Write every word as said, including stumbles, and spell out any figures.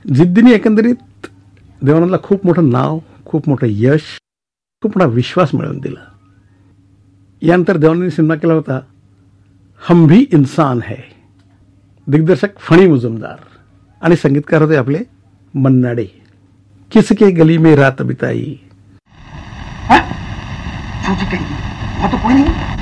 जिद्दीने एकंदरीत देवानंदला खूप मोठं नाव, खूप मोठं यश, खूप मोठा विश्वास मिळवून दिला. यानंतर देवानंदने सिनेमा केला होता हम भी इंसान है. दिग्दर्शक फणी मुजुमदार आणि संगीतकार होते आपले मन्ना डे. किसके गली में रात बिताई. छोटी कहीं वो तो कोई नहीं.